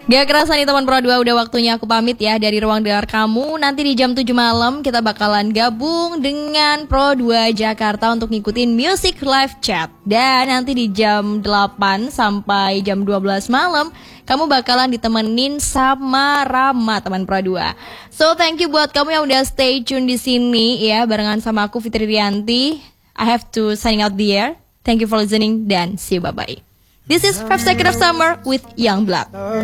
Gak kerasa nih teman Pro 2, udah waktunya aku pamit ya dari ruang dengar kamu. Nanti di jam 7 malam kita bakalan gabung dengan Pro 2 Jakarta untuk ngikutin Music Live Chat. Dan nanti di jam 8 sampai jam 12 malam kamu bakalan ditemenin sama Rama teman Pro 2. So thank you buat kamu yang udah stay tune di sini ya barengan sama aku Fitri Rianti. I have to signing out the air. Thank you for listening dan see you, bye-bye. This is 5 Seconds of Summer with Youngblood.